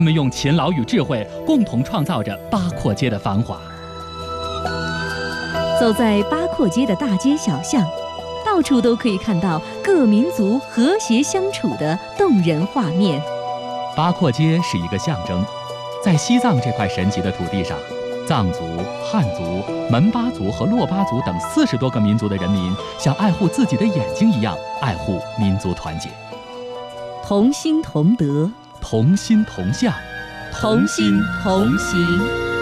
他们用勤劳与智慧共同创造着八廓街的繁华。 走在八廓街的大街小巷，到处都可以看到各民族和谐相处的动人画面。 八廓街是一个象征，在西藏这块神奇的土地上，藏族、汉族、门巴族和珞巴族等40多个民族的人民，像爱护自己的眼睛一样爱护民族团结。 同心同德， 同心同向， 同心同行。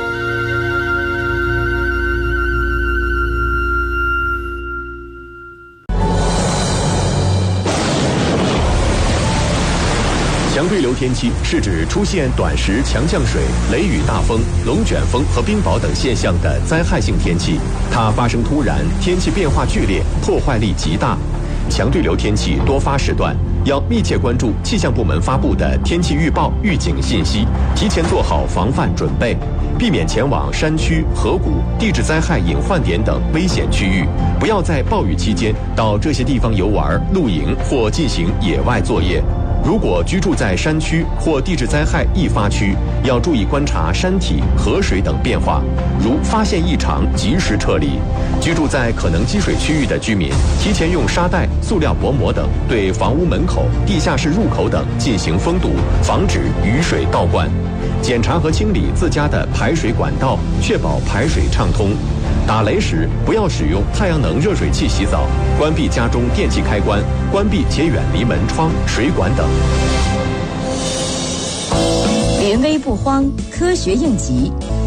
强对流天气是指出现短时强降水、雷雨大风、龙卷风和冰雹等现象的灾害性天气，它发生突然，天气变化剧烈，破坏力极大。强对流天气多发时段，要密切关注气象部门发布的天气预报、预警信息，提前做好防范准备，避免前往山区、河谷、地质灾害隐患点等危险区域，不要在暴雨期间到这些地方游玩、露营或进行野外作业。如果居住在山区或地质灾害易发区，要注意观察山体、河水等变化，如发现异常及时撤离。居住在可能积水区域的居民，提前用沙袋、塑料薄膜等对房屋门口、地下室入口等进行封堵，防止雨水倒灌。检查和清理自家的排水管道，确保排水畅通。打雷时不要使用太阳能热水器洗澡，关闭家中电器开关，关闭且远离门窗、水管等。 临危不慌，科学应急，